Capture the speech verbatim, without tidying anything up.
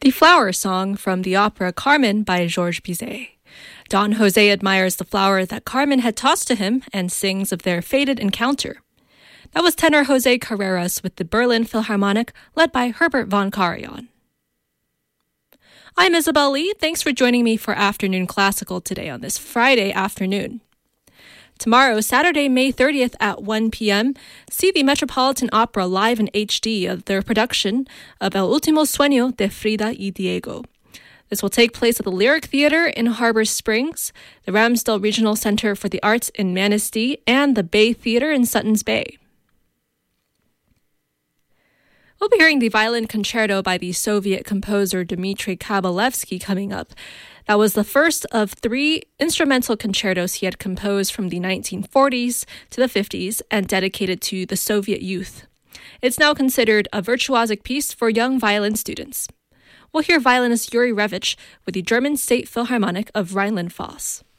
The Flower Song from the opera Carmen by Georges Bizet. Don Jose admires the flower that Carmen had tossed to him and sings of their fated encounter. That was tenor Jose Carreras with the Berlin Philharmonic, led by Herbert von Karajan. I'm Isabel Lee. Thanks for joining me for Afternoon Classical today on this Friday afternoon. Tomorrow, Saturday, May thirtieth at one p.m., see the Metropolitan Opera live in H D of their production of El Último Sueño de Frida y Diego. This will take place at the Lyric Theater in Harbor Springs, the Ramsdell Regional Center for the Arts in Manistee, and the Bay Theater in Suttons Bay. We'll be hearing the violin concerto by the Soviet composer Dmitry Kabalevsky coming up. That was the first of three instrumental concertos he had composed from the nineteen forties to the fifties and dedicated to the Soviet youth. It's now considered a virtuosic piece for young violin students. We'll hear violinist Yuri Revich with the German State Philharmonic of Rhineland-Pfalz.